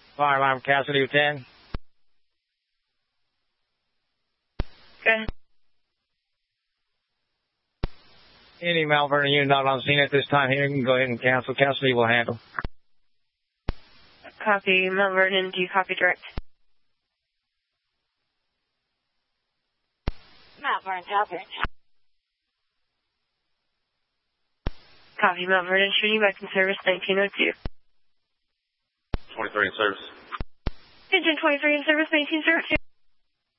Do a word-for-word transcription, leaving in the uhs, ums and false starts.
Fire alarm Cassidy ten. Okay. Any Mount Vernon unit not on scene at this time here, you can go ahead and cancel. Cassidy will handle. Copy. Mount Vernon, do you copy direct? Mount Vernon, copy. Copy. Mount Vernon, shooting back in service nineteen oh two. twenty-three in service. Engine twenty-three in service nineteen oh two.